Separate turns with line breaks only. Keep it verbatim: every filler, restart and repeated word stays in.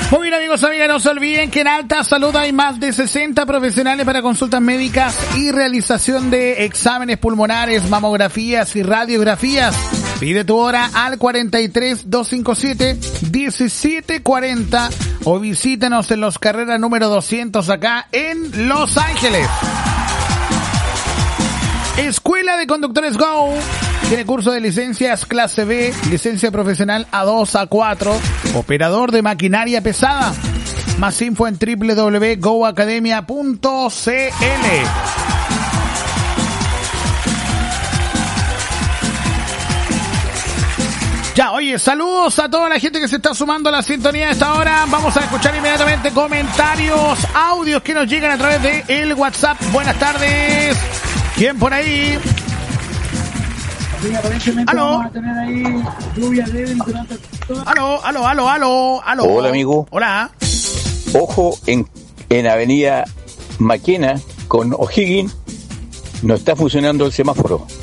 Muy bien, amigos, amigas, no se olviden que en Alta Salud hay más de sesenta profesionales para consultas médicas y realización de exámenes pulmonares, mamografías y radiografías. Pide tu hora al cuarenta y tres, doscientos cincuenta y siete, diecisiete cuarenta o visítanos en Los Carreras número doscientos acá en Los Ángeles. Escuela de Conductores Go tiene curso de licencias clase B, licencia profesional A dos, A cuatro, operador de maquinaria pesada. Más info en doble u doble u doble u punto go academia punto c l. Ya, oye, saludos a toda la gente que se está sumando a la sintonía a esta hora. Vamos a escuchar inmediatamente comentarios, audios que nos llegan a través de el WhatsApp. Buenas tardes. ¿Quién por ahí?
Sí, aparentemente
¿Aló?
Vamos a tener ahí lluvia débil durante todo.
Aló, aló, aló, aló, aló.
Hola, amigo.
Hola.
Ojo, en, en Avenida Maquena con O'Higgins no está funcionando el semáforo.